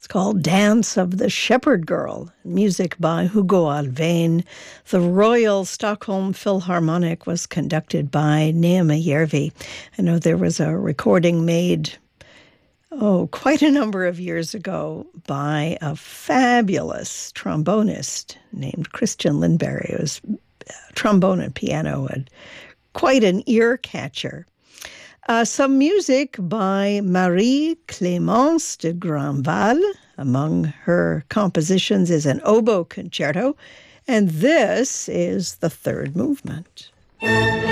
called Dance of the Shepherd Girl, music by Hugo Alvén. The Royal Stockholm Philharmonic was conducted by Neema Järvi. I know there was a recording made, quite a number of years ago by a fabulous trombonist named Christian Lindberg. It was trombone and piano, and quite an ear catcher. Some music by Marie-Clémence de Grandval. Among her compositions is an oboe concerto, and this is the third movement.